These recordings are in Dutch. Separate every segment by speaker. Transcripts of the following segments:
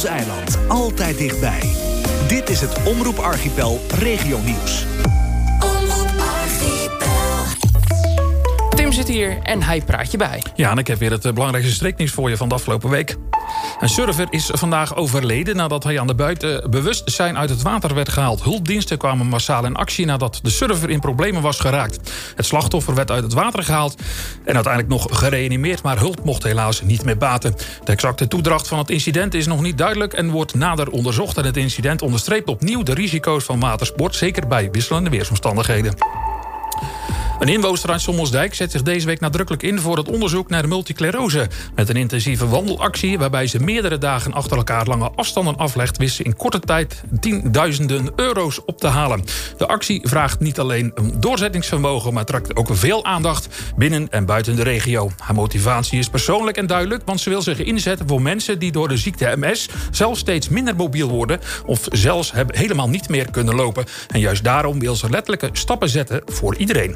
Speaker 1: Ons eiland, altijd dichtbij. Dit is het Omroep Archipel Regionieuws.
Speaker 2: Tim zit hier en hij praat je bij.
Speaker 3: Ja, en ik heb weer het belangrijkste streeknieuws voor je van de afgelopen week. Een surfer is vandaag overleden nadat hij aan de buiten bewustzijn uit het water werd gehaald. Hulpdiensten kwamen massaal in actie nadat de surfer in problemen was geraakt. Het slachtoffer werd uit het water gehaald en uiteindelijk nog gereanimeerd, maar hulp mocht helaas niet meer baten. De exacte toedracht van het incident is nog niet duidelijk en wordt nader onderzocht. En het incident onderstreept opnieuw de risico's van watersport, zeker bij wisselende weersomstandigheden. Een inwoner uit Sommelsdijk zet zich deze week nadrukkelijk in voor het onderzoek naar multiclerose. Met een intensieve wandelactie waarbij ze meerdere dagen achter elkaar lange afstanden aflegt, wist ze in korte tijd tienduizenden euro's op te halen. De actie vraagt niet alleen een doorzettingsvermogen, maar trekt ook veel aandacht binnen en buiten de regio. Haar motivatie is persoonlijk en duidelijk, want ze wil zich inzetten voor mensen die door de ziekte MS zelf steeds minder mobiel worden of zelfs helemaal niet meer kunnen lopen. En juist daarom wil ze letterlijke stappen zetten voor iedereen.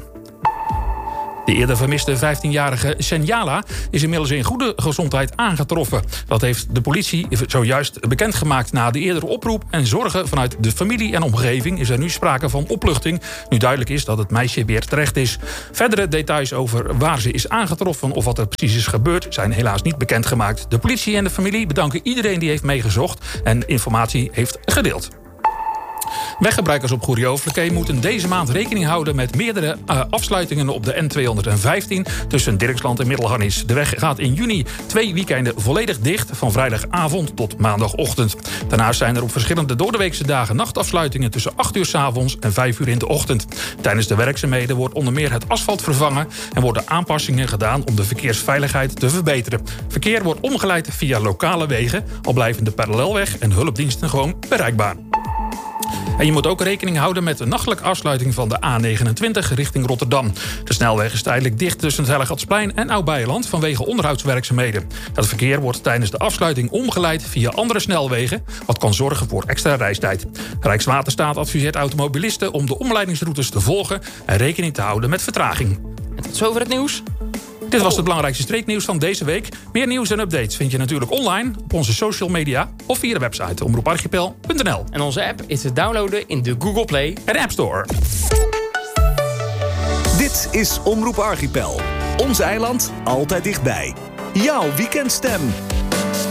Speaker 3: De eerder vermiste 15-jarige Senjala is inmiddels in goede gezondheid aangetroffen. Dat heeft de politie zojuist bekendgemaakt na de eerdere oproep en zorgen vanuit de familie en omgeving is er nu sprake van opluchting, nu duidelijk is dat het meisje weer terecht is. Verdere details over waar ze is aangetroffen of wat er precies is gebeurd zijn helaas niet bekendgemaakt. De politie en de familie bedanken iedereen die heeft meegezocht en informatie heeft gedeeld. Weggebruikers op Goeree-Overvlekee moeten deze maand rekening houden met meerdere afsluitingen op de N215 tussen Dirksland en Middelharnis. De weg gaat in juni 2 weekenden volledig dicht, van vrijdagavond tot maandagochtend. Daarnaast zijn er op verschillende doordeweekse dagen nachtafsluitingen tussen 8 uur 's avonds en 5 uur in de ochtend. Tijdens de werkzaamheden wordt onder meer het asfalt vervangen en worden aanpassingen gedaan om de verkeersveiligheid te verbeteren. Verkeer wordt omgeleid via lokale wegen, al blijven de parallelweg en hulpdiensten gewoon bereikbaar. En je moet ook rekening houden met de nachtelijke afsluiting van de A29 richting Rotterdam. De snelweg is tijdelijk dicht tussen het Hellegatsplein en Oud-Beijerland vanwege onderhoudswerkzaamheden. Het verkeer wordt tijdens de afsluiting omgeleid via andere snelwegen, wat kan zorgen voor extra reistijd. Rijkswaterstaat adviseert automobilisten om de omleidingsroutes te volgen en rekening te houden met vertraging.
Speaker 2: En tot zover het nieuws.
Speaker 3: Dit was het belangrijkste streeknieuws van deze week. Meer nieuws en updates vind je natuurlijk online op onze social media of via de website omroeparchipel.nl.
Speaker 2: En onze app is te downloaden in de Google Play
Speaker 3: en App Store.
Speaker 1: Dit is Omroep Archipel. Ons eiland, altijd dichtbij. Jouw weekendstem.